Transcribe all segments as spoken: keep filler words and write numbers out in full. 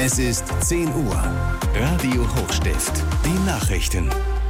Es ist zehn Uhr. Radio Hochstift. Die Nachrichten.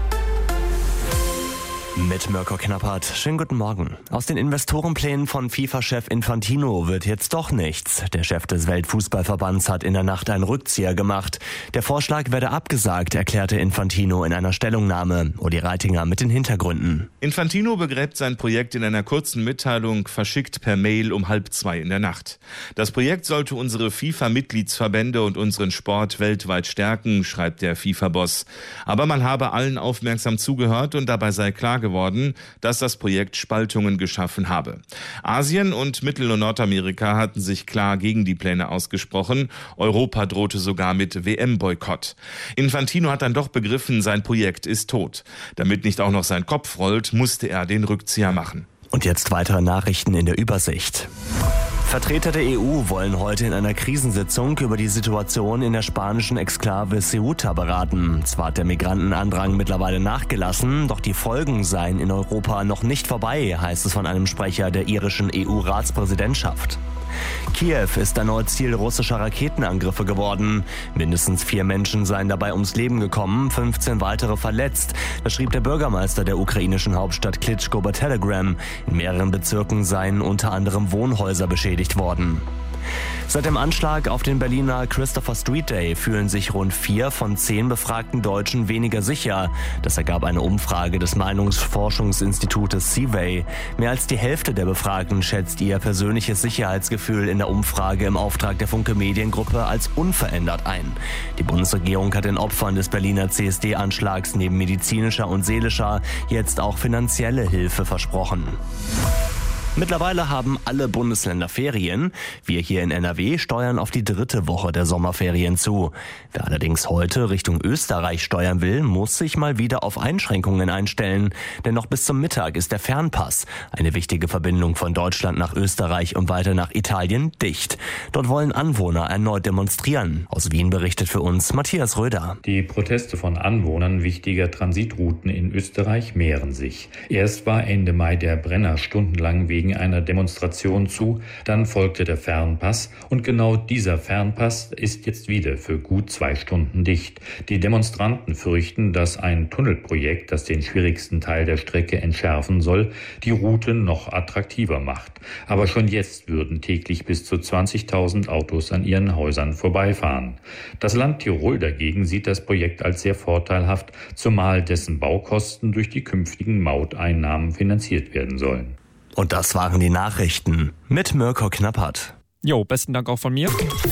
Mit Mirko Knappert. Schönen guten Morgen. Aus den Investorenplänen von FIFA-Chef Infantino wird jetzt doch nichts. Der Chef des Weltfußballverbands hat in der Nacht einen Rückzieher gemacht. Der Vorschlag werde abgesagt, erklärte Infantino in einer Stellungnahme. Uli Reitinger mit den Hintergründen. Infantino begräbt sein Projekt in einer kurzen Mitteilung, verschickt per Mail um halb zwei in der Nacht. Das Projekt sollte unsere FIFA-Mitgliedsverbände und unseren Sport weltweit stärken, schreibt der FIFA-Boss. Aber man habe allen aufmerksam zugehört und dabei sei klar geworden, dass das Projekt Spaltungen geschaffen habe. Asien und Mittel- und Nordamerika hatten sich klar gegen die Pläne ausgesprochen. Europa drohte sogar mit W M-Boykott. Infantino hat dann doch begriffen, sein Projekt ist tot. Damit nicht auch noch sein Kopf rollt, musste er den Rückzieher machen. Und jetzt weitere Nachrichten in der Übersicht. Vertreter der E U wollen heute in einer Krisensitzung über die Situation in der spanischen Exklave Ceuta beraten. Zwar hat der Migrantenandrang mittlerweile nachgelassen, doch die Folgen seien in Europa noch nicht vorbei, heißt es von einem Sprecher der irischen E U-Ratspräsidentschaft. Kiew ist erneut Ziel russischer Raketenangriffe geworden. Mindestens vier Menschen seien dabei ums Leben gekommen, fünfzehn weitere verletzt. Das schrieb der Bürgermeister der ukrainischen Hauptstadt Klitschko bei Telegram. In mehreren Bezirken seien unter anderem Wohnhäuser beschädigt worden. Seit dem Anschlag auf den Berliner Christopher Street Day fühlen sich rund vier von zehn befragten Deutschen weniger sicher. Das ergab eine Umfrage des Meinungsforschungsinstitutes Seaway. Mehr als die Hälfte der Befragten schätzt ihr persönliches Sicherheitsgefühl in der Umfrage im Auftrag der Funke Mediengruppe als unverändert ein. Die Bundesregierung hat den Opfern des Berliner C S D-Anschlags neben medizinischer und seelischer jetzt auch finanzielle Hilfe versprochen. Mittlerweile haben alle Bundesländer Ferien. Wir hier in N R W steuern auf die dritte Woche der Sommerferien zu. Wer allerdings heute Richtung Österreich steuern will, muss sich mal wieder auf Einschränkungen einstellen. Denn noch bis zum Mittag ist der Fernpass, eine wichtige Verbindung von Deutschland nach Österreich und weiter nach Italien, dicht. Dort wollen Anwohner erneut demonstrieren. Aus Wien berichtet für uns Matthias Röder. Die Proteste von Anwohnern wichtiger Transitrouten in Österreich mehren sich. Erst war Ende Mai der Brenner stundenlang wegen einer Demonstration zu, dann folgte der Fernpass und genau dieser Fernpass ist jetzt wieder für gut zwei Stunden dicht. Die Demonstranten fürchten, dass ein Tunnelprojekt, das den schwierigsten Teil der Strecke entschärfen soll, die Route noch attraktiver macht. Aber schon jetzt würden täglich bis zu zwanzigtausend Autos an ihren Häusern vorbeifahren. Das Land Tirol dagegen sieht das Projekt als sehr vorteilhaft, zumal dessen Baukosten durch die künftigen Mauteinnahmen finanziert werden sollen. Und das waren die Nachrichten mit Mirko Knappert. Jo, besten Dank auch von mir.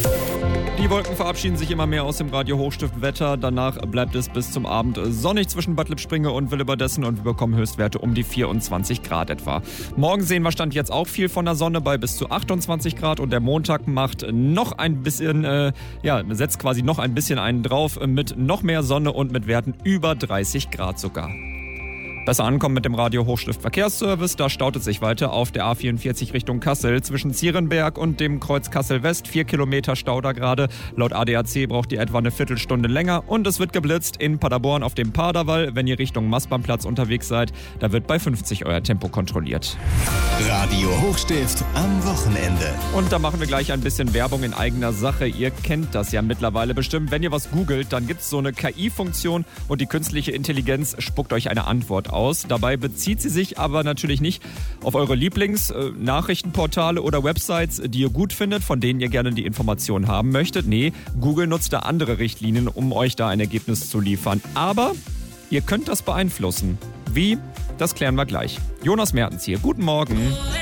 Die Wolken verabschieden sich immer mehr aus dem Radio Hochstift Wetter. Danach bleibt es bis zum Abend sonnig zwischen Bad Lippspringe und Williberdessen und wir bekommen Höchstwerte um die vierundzwanzig Grad etwa. Morgen sehen wir Stand jetzt auch viel von der Sonne bei bis zu achtundzwanzig Grad und der Montag macht noch ein bisschen, äh, ja, setzt quasi noch ein bisschen einen drauf mit noch mehr Sonne und mit Werten über dreißig Grad sogar. Besser ankommen mit dem Radio Hochstift Verkehrsservice. Da staut es sich weiter auf der A vierundvierzig Richtung Kassel. Zwischen Zierenberg und dem Kreuz Kassel West. Vier Kilometer Stau da gerade. Laut A D A C braucht ihr etwa eine Viertelstunde länger. Und es wird geblitzt in Paderborn auf dem Paderwall. Wenn ihr Richtung Mastbahnplatz unterwegs seid, da wird bei fünfzig euer Tempo kontrolliert. Radio Hochstift am Wochenende. Und da machen wir gleich ein bisschen Werbung in eigener Sache. Ihr kennt das ja mittlerweile bestimmt. Wenn ihr was googelt, dann gibt es so eine K I-Funktion und die künstliche Intelligenz spuckt euch eine Antwort aus. Dabei bezieht sie sich aber natürlich nicht auf eure Lieblings-Nachrichtenportale oder Websites, die ihr gut findet, von denen ihr gerne die Informationen haben möchtet. Nee, Google nutzt da andere Richtlinien, um euch da ein Ergebnis zu liefern. Aber ihr könnt das beeinflussen. Wie? Das klären wir gleich. Jonas Mertens hier. Guten Morgen.